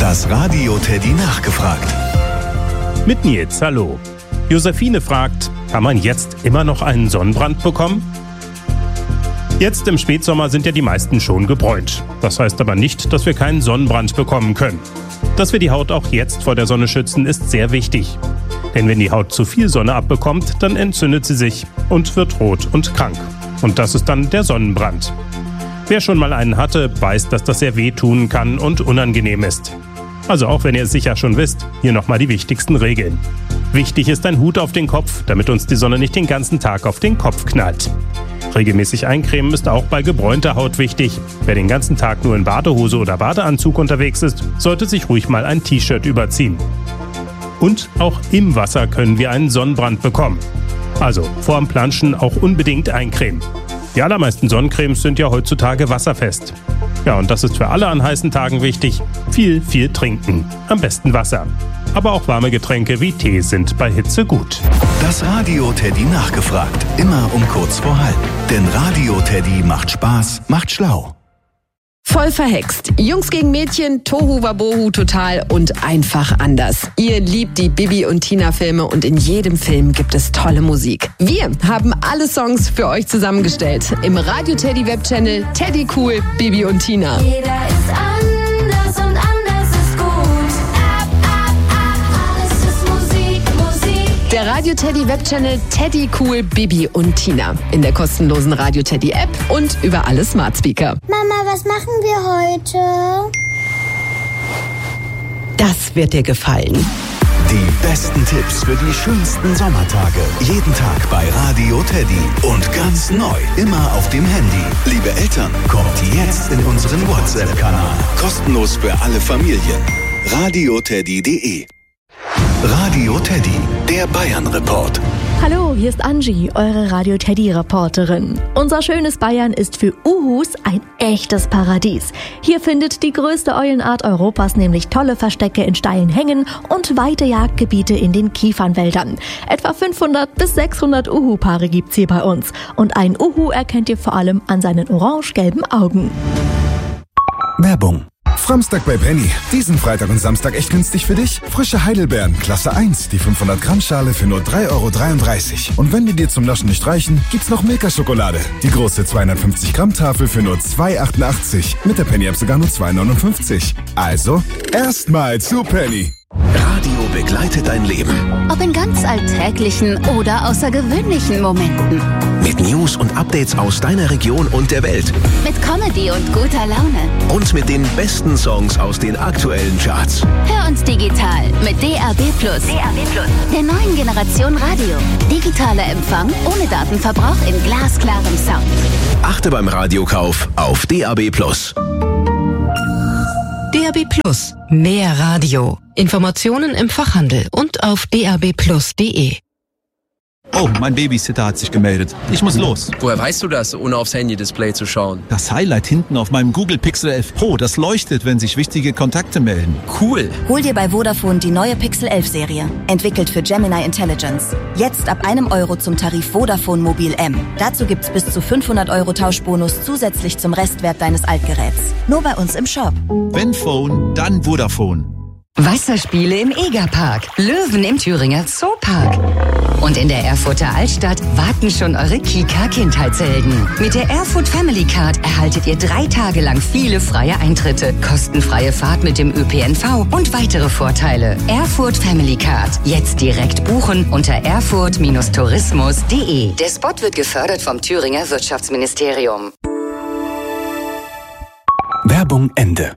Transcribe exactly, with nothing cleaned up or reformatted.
Das Radio Teddy nachgefragt. Mit Nils, hallo. Josephine fragt, kann man jetzt immer noch einen Sonnenbrand bekommen? Jetzt im Spätsommer sind ja die meisten schon gebräunt. Das heißt aber nicht, dass wir keinen Sonnenbrand bekommen können. Dass wir die Haut auch jetzt vor der Sonne schützen, ist sehr wichtig. Denn wenn die Haut zu viel Sonne abbekommt, dann entzündet sie sich und wird rot und krank. Und das ist dann der Sonnenbrand. Wer schon mal einen hatte, weiß, dass das sehr wehtun kann und unangenehm ist. Also auch wenn ihr es sicher schon wisst, hier nochmal die wichtigsten Regeln. Wichtig ist ein Hut auf den Kopf, damit uns die Sonne nicht den ganzen Tag auf den Kopf knallt. Regelmäßig eincremen ist auch bei gebräunter Haut wichtig. Wer den ganzen Tag nur in Badehose oder Badeanzug unterwegs ist, sollte sich ruhig mal ein T-Shirt überziehen. Und auch im Wasser können wir einen Sonnenbrand bekommen. Also vorm Planschen auch unbedingt eincremen. Die allermeisten Sonnencremes sind ja heutzutage wasserfest. Ja, und das ist für alle an heißen Tagen wichtig. Viel, viel trinken. Am besten Wasser. Aber auch warme Getränke wie Tee sind bei Hitze gut. Das Radio Teddy nachgefragt. Immer um kurz vor halb. Denn Radio Teddy macht Spaß, macht schlau. Voll verhext. Jungs gegen Mädchen, Tohu Wabohu total und einfach anders. Ihr liebt die Bibi und Tina Filme und in jedem Film gibt es tolle Musik. Wir haben alle Songs für euch zusammengestellt. Im Radio Teddy Webchannel Teddy Cool, Bibi und Tina. Jeder ist anders und anders ist gut. Ab, ab, ab, alles ist Musik, Musik. Der Radio Teddy Webchannel Teddy Cool, Bibi und Tina. In der kostenlosen Radio Teddy App und über alle Smart Speaker. Mama, was machen wir heute? Das wird dir gefallen. Die besten Tipps für die schönsten Sommertage. Jeden Tag bei Radio Teddy. Und ganz neu, immer auf dem Handy. Liebe Eltern, kommt jetzt in unseren WhatsApp-Kanal. Kostenlos für alle Familien. radioteddy punkt de Radio Teddy, der Bayern-Report. Hallo, hier ist Angie, eure Radio Teddy-Reporterin. Unser schönes Bayern ist für Uhus ein echtes Paradies. Hier findet die größte Eulenart Europas nämlich tolle Verstecke in steilen Hängen und weite Jagdgebiete in den Kiefernwäldern. Etwa fünfhundert bis sechshundert Uhu-Paare gibt's hier bei uns. Und ein Uhu erkennt ihr vor allem an seinen orange-gelben Augen. Werbung. Samstag bei Penny. Diesen Freitag und Samstag echt günstig für dich? Frische Heidelbeeren, Klasse eins, die fünfhundert Gramm Schale für nur drei Euro dreiunddreißig. Und wenn die dir zum Naschen nicht reichen, gibt's noch Milka-Schokolade. Die große zweihundertfünfzig Gramm Tafel für nur zwei Euro achtundachtzig. Mit der Penny-App sogar nur zwei Euro neunundfünfzig. Also, erstmal zu Penny. Radio begleitet dein Leben. Ob in ganz alltäglichen oder außergewöhnlichen Momenten. Mit News und Updates aus deiner Region und der Welt. Mit Comedy und guter Laune. Und mit den besten Songs aus den aktuellen Charts. Hör uns digital mit D A B Plus. D A B Plus. Der neuen Generation Radio. Digitaler Empfang ohne Datenverbrauch in glasklarem Sound. Achte beim Radiokauf auf D A B Plus. D A B Plus. Mehr Radio. Informationen im Fachhandel und auf d a b plus punkt de. Oh, mein Babysitter hat sich gemeldet. Ich muss los. Woher weißt du das, ohne aufs Handy-Display zu schauen? Das Highlight hinten auf meinem Google Pixel elf Pro, das leuchtet, wenn sich wichtige Kontakte melden. Cool. Hol dir bei Vodafone die neue Pixel elf Serie. Entwickelt für Gemini Intelligence. Jetzt ab einem Euro zum Tarif Vodafone Mobil M. Dazu gibt's bis zu fünfhundert Euro Tauschbonus zusätzlich zum Restwert deines Altgeräts. Nur bei uns im Shop. Wenn Phone, dann Vodafone. Wasserspiele im Egerpark, Löwen im Thüringer Zoopark. Und in der Erfurter Altstadt warten schon eure Kika-Kindheitshelden. Mit der Erfurt Family Card erhaltet ihr drei Tage lang viele freie Eintritte, kostenfreie Fahrt mit dem Ö P N V und weitere Vorteile. Erfurt Family Card. Jetzt direkt buchen unter erfurt tourismus punkt de. Der Spot wird gefördert vom Thüringer Wirtschaftsministerium. Werbung Ende.